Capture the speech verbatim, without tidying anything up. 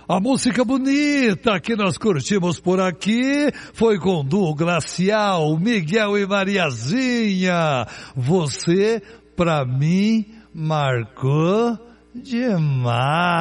A música bonita que nós curtimos por aqui foi com Du Glacial, Miguel e Mariazinha. Você, pra mim, marcou demais.